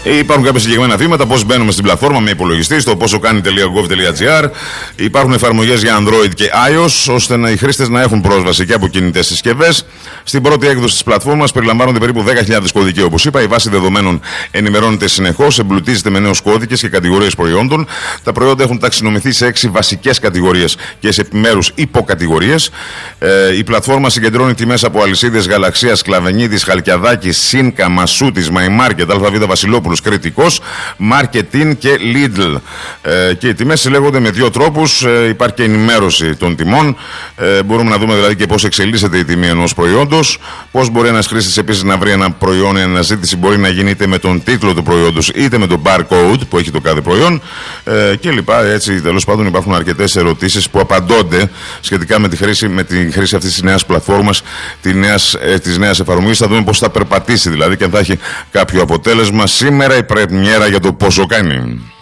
Υπάρχουν κάποια συγκεκριμένα βήματα, πώς μπαίνουμε στην πλατφόρμα με υπολογιστή, στο ποσοκάνει.gov.gr. Υπάρχουν εφαρμογές για Android και iOS, ώστε οι χρήστες να έχουν πρόσβαση και από κινητές συσκευές. Στην πρώτη έκδοση της πλατφόρμας περιλαμβάνονται περίπου 10.000 κωδικοί, όπως είπα. Η βάση δεδομένων ενημερώνεται συνεχώς, εμπλουτίζεται με νέους κώδικες και κατηγορίες προϊόντων. Τα προϊόντα έχουν ταξινομηθεί σε 6 βασικές κατηγορίες και σε επιμέρους υποκατηγορίες. Η πλατφόρμα συγκεντρώνει τιμές από αλυσίδες Γαλαξίας, Κλαβενίδης, Χαλκιαδάκης, Σίνκα, Μασούτης, My Market, ΑΒ Βασιλόπουλος, Κρητικός, Marketing και Lidl. Και οι τιμές συλλέγονται με 2 τρόπους. Υπάρχει και ενημέρωση των τιμών. Μπορούμε να δούμε δηλαδή και πώς εξελίσσεται η τιμή ενός προϊόντος. Πώς μπορεί ένας χρήστης επίσης να βρει ένα προϊόν. Η αναζήτηση μπορεί να γίνει είτε με τον τίτλο του προϊόντος είτε με τον barcode που έχει το κάθε προϊόν και λοιπά. Έτσι, τέλος πάντων, υπάρχουν αρκετές ερωτήσεις που απαντώνται σχετικά με τη χρήση αυτής της νέας πλατφόρμας, της νέας εφαρμογής. Θα δούμε πώς θα περπατήσει δηλαδή και αν θα έχει κάποιο αποτέλεσμα. Σήμερα η πρεμιέρα για το πόσο κάνει.